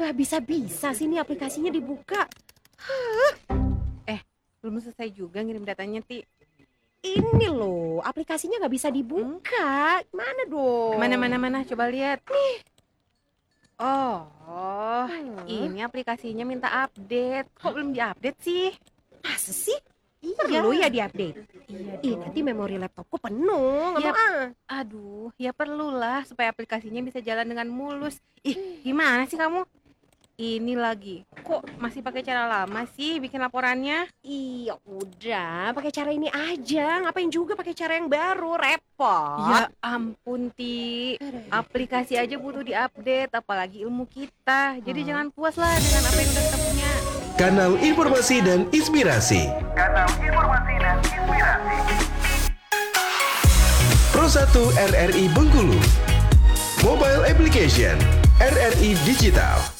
nggak bisa-bisa sih nih aplikasinya dibuka. Belum selesai juga ngirim datanya, Ti. Ini loh, aplikasinya nggak bisa dibuka. Mana dong? Mana, coba lihat. Oh, ini aplikasinya minta update. Kok belum diupdate sih? Masa sih? Iya. Perlu ya diupdate? Iya Ih, dong. nanti memori laptopku penuh. Nggak Iya. mau ah. Aduh, ya perlulah supaya aplikasinya bisa jalan dengan mulus. Ih, gimana sih kamu? Ini lagi, kok masih pakai cara lama sih bikin laporannya? Iya, udah pakai cara ini aja. Ngapain juga pakai cara yang baru? Repot. Ya ampun, Ti. Aplikasi aja butuh diupdate, apalagi ilmu kita. Jadi jangan puas lah dengan apa yang udah kita punya. Kanal Informasi dan Inspirasi. Pro1 RRI Bengkulu. Mobile Application RRI Digital.